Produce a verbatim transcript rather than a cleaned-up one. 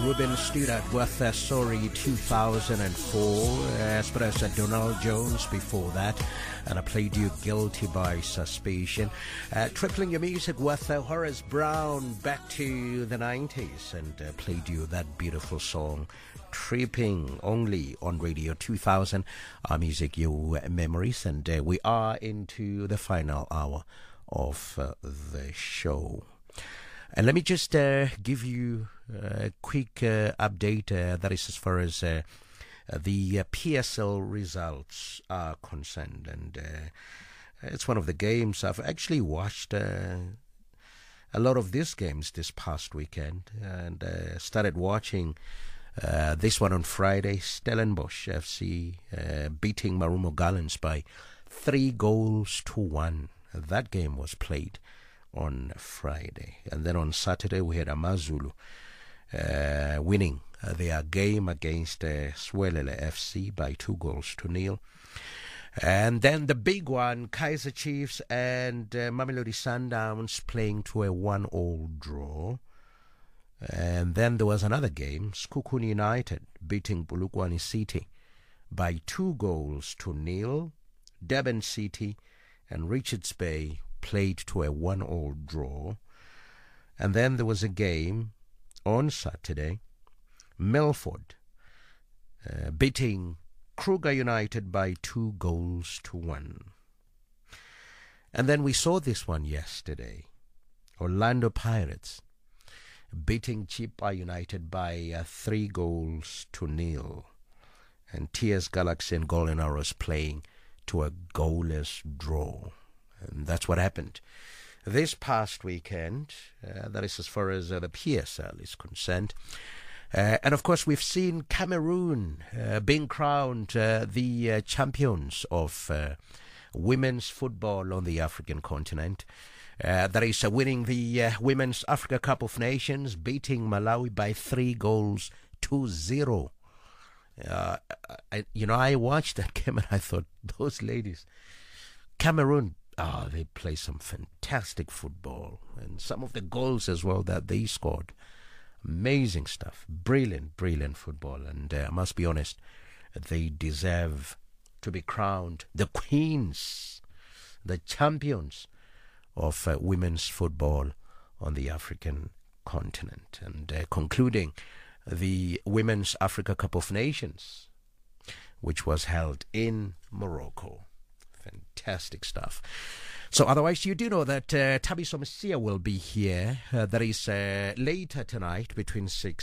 Ruben Studdard with uh, Sorry two thousand four, uh, as well as uh, Donald Jones before that, and I played you Guilty by Suspicion. Uh, tripling your music with uh, Horace Brown back to the nineties, and uh, played you that beautiful song, Tripping, only on Radio two thousand, our music, your memories, and uh, we are into the final hour of uh, the show. And let me just uh, give you a quick uh, update, uh, that is as far as uh, the uh, P S L results are concerned. And uh, it's one of the games I've actually watched uh, a lot of these games this past weekend, and uh, started watching uh, this one on Friday, Stellenbosch F C uh, beating Marumo Gallants by three goals to one. That game was played on Friday. And then on Saturday we had Amazulu uh, winning uh, their game against uh, Swelele F C by two goals to nil. And then the big one, Kaizer Chiefs and uh, Mamelodi Sundowns playing to a one-all draw. And then there was another game, Sekhukhune United beating Polokwane City by two goals to nil. Durban City and Richards Bay played to a one-all draw. And then there was a game on Saturday, Milford uh, beating Kruger United by two goals to one. And then we saw this one yesterday, Orlando Pirates beating Chippa United by uh, three goals to nil. And T S Galaxy and Golden Arrows playing to a goalless draw. And that's what happened this past weekend. Uh, that is as far as uh, the P S L is concerned. Uh, and of course, we've seen Cameroon uh, being crowned uh, the uh, champions of uh, women's football on the African continent. Uh, that is uh, winning the uh, Women's Africa Cup of Nations, beating Malawi by three goals to zero. Uh, I, you know, I watched that game and I thought, those ladies, Cameroon, oh, they play some fantastic football. And some of the goals as well that they scored, amazing stuff. Brilliant, brilliant football. And uh, I must be honest, they deserve to be crowned the queens, the champions of uh, women's football on the African continent. And uh, concluding the Women's Africa Cup of Nations, which was held in Morocco. Fantastic stuff. So otherwise, you do know that uh, Thabiso Mosia will be here. Uh, that is uh, later tonight between six